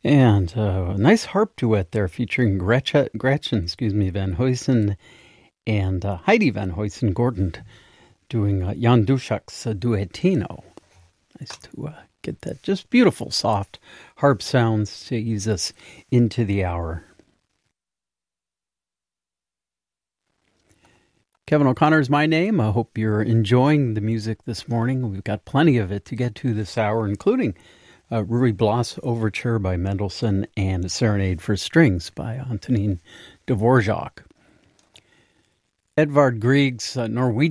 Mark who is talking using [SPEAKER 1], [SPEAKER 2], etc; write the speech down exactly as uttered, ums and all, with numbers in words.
[SPEAKER 1] And uh, a nice harp duet there featuring Gretchen, Gretchen excuse me, Van Huysen and uh, Heidi Van Huysen Gordon doing uh, Jan Duszak's uh, Duettino. Nice to uh, get that just beautiful, soft harp sounds to ease us into the hour. Kevin O'Connor is my name. I hope you're enjoying the music this morning. We've got plenty of it to get to this hour, including uh, Ruy Blas Overture by Mendelssohn and a Serenade for Strings by Antonin Dvorak. Edvard Grieg's uh, Norwegian